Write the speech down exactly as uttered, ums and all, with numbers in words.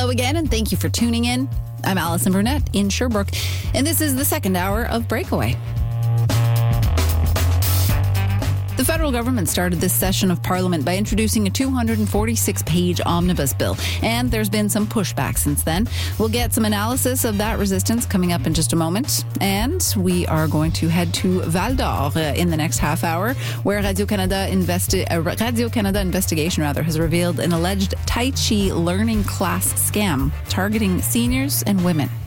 Hello again, and thank you for tuning in. I'm Alison Burnett in Sherbrooke, and this is the second hour of Breakaway. The federal government started this session of Parliament by introducing a two hundred forty-six page omnibus bill, and there's been some pushback since then. We'll get some analysis of that resistance coming up in just a moment, and we are going to head to Val d'Or uh, in the next half hour, where Radio-Canada investi- uh, Radio-Canada investigation rather has revealed an alleged Tai Chi learning class scam targeting seniors and women.